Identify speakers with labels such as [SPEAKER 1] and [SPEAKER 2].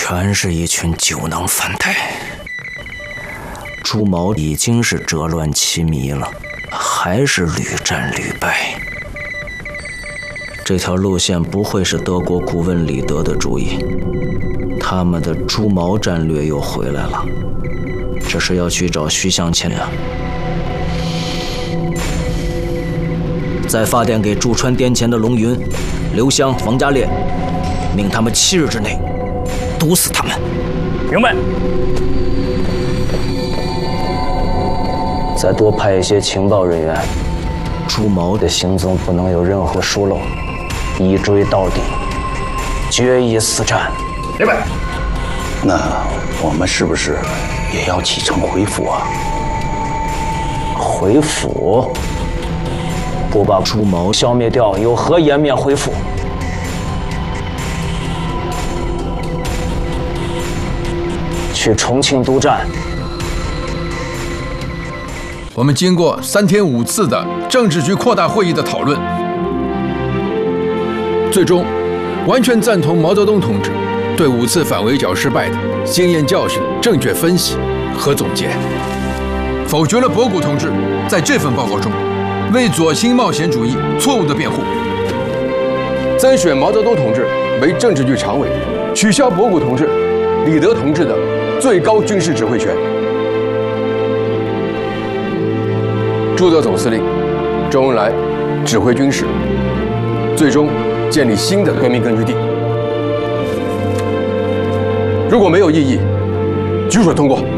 [SPEAKER 1] 全是一群酒囊饭袋。朱毛已经是折乱其迷了，还是屡战屡败。这条路线不会是德国顾问李德的主意，他们的朱毛战略又回来了，这是要去找徐向前啊！再发电给驻川滇黔的龙云、刘湘、王家烈，命他们7日之内毒死他们。
[SPEAKER 2] 明白。
[SPEAKER 1] 再多派一些情报人员，朱毛的行踪不能有任何疏漏，一追到底，决一死战。
[SPEAKER 2] 明白。
[SPEAKER 3] 那我们是不是也要启程回府啊？
[SPEAKER 1] 回府？不把朱毛消灭掉，有何颜面回府？去重庆督战。
[SPEAKER 4] 我们经过3天5次的政治局扩大会议的讨论，最终完全赞同毛泽东同志对5次反围剿失败的经验教训正确分析和总结，否决了博古同志在这份报告中为左倾冒险主义错误的辩护，增选毛泽东同志为政治局常委，取消博古同志、李德同志的最高军事指挥权。朱德总司令周恩来指挥军事，最终建立新的革命根据地。如果没有异议，举手通过。